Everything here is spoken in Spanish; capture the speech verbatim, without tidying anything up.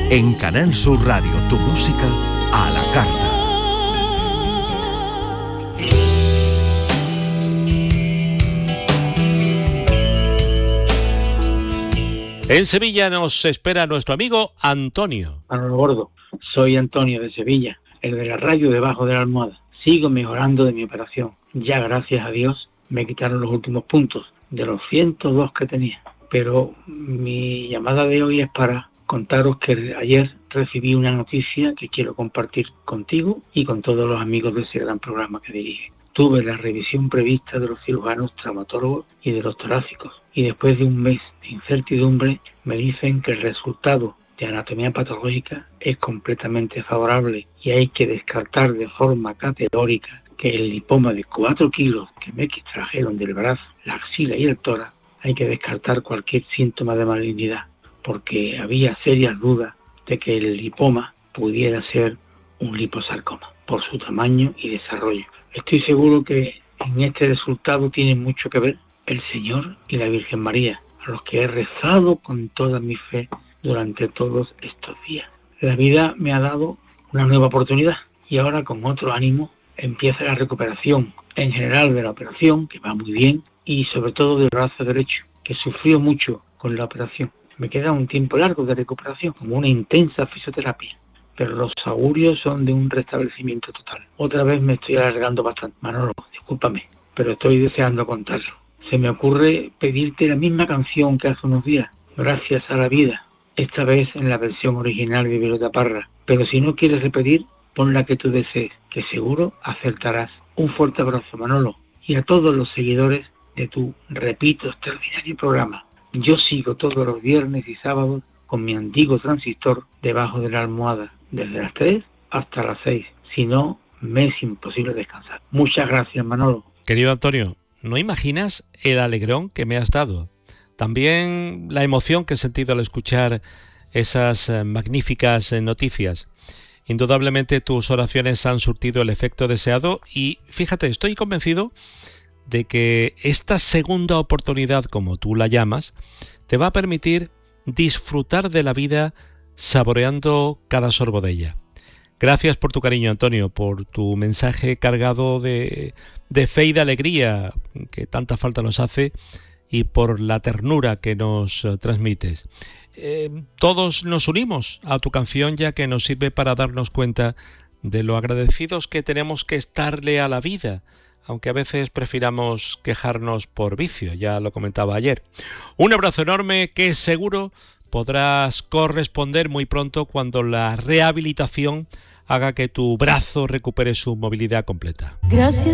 En Canal Sur Radio, tu música a la carta. En Sevilla nos espera nuestro amigo Antonio. Manolo Gordo, soy Antonio de Sevilla, el de la radio debajo de la almohada. Sigo mejorando de mi operación. Ya gracias a Dios me quitaron los últimos puntos de los ciento dos que tenía. Pero mi llamada de hoy es para contaros que ayer recibí una noticia que quiero compartir contigo y con todos los amigos de ese gran programa que dirige. Tuve la revisión prevista de los cirujanos traumatólogos y de los torácicos, y después de un mes de incertidumbre me dicen que el resultado de anatomía patológica es completamente favorable y hay que descartar de forma categórica que el lipoma de cuatro kilos que me extrajeron del brazo, la axila y el tórax, hay que descartar cualquier síntoma de malignidad, porque había serias dudas de que el lipoma pudiera ser un liposarcoma por su tamaño y desarrollo. Estoy seguro que en este resultado tiene mucho que ver el Señor y la Virgen María, a los que he rezado con toda mi fe durante todos estos días. La vida me ha dado una nueva oportunidad y ahora con otro ánimo empieza la recuperación en general de la operación, que va muy bien, y sobre todo del brazo derecho, que sufrió mucho con la operación. Me queda un tiempo largo de recuperación, como una intensa fisioterapia, pero los augurios son de un restablecimiento total. Otra vez me estoy alargando bastante. Manolo, discúlpame, pero estoy deseando contarlo. Se me ocurre pedirte la misma canción que hace unos días, Gracias a la vida, esta vez en la versión original de Violeta Parra. Pero si no quieres repetir, pon la que tú desees, que seguro acertarás. Un fuerte abrazo, Manolo, y a todos los seguidores de tu, repito, extraordinario programa. Yo sigo todos los viernes y sábados con mi antiguo transistor debajo de la almohada, desde las tres hasta las seis. Si no, me es imposible descansar. Muchas gracias, Manolo. Querido Antonio, no imaginas el alegrón que me has dado. También la emoción que he sentido al escuchar esas eh, magníficas eh, noticias. Indudablemente tus oraciones han surtido el efecto deseado y fíjate, estoy convencido de que esta segunda oportunidad, como tú la llamas, te va a permitir disfrutar de la vida saboreando cada sorbo de ella. Gracias por tu cariño, Antonio, por tu mensaje cargado de, de fe y de alegría que tanta falta nos hace y por la ternura que nos uh, transmites. Eh, todos nos unimos a tu canción ya que nos sirve para darnos cuenta de lo agradecidos que tenemos que estarle a la vida, aunque a veces prefiramos quejarnos por vicio, ya lo comentaba ayer. Un abrazo enorme que seguro podrás corresponder muy pronto cuando la rehabilitación haga que tu brazo recupere su movilidad completa. Gracias.